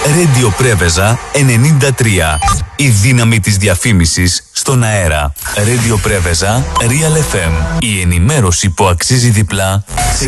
Radio Πρέβεζα 93. Η δύναμη της διαφήμισης στον αέρα. Radio Πρέβεζα Real FM. Η ενημέρωση που αξίζει διπλά σε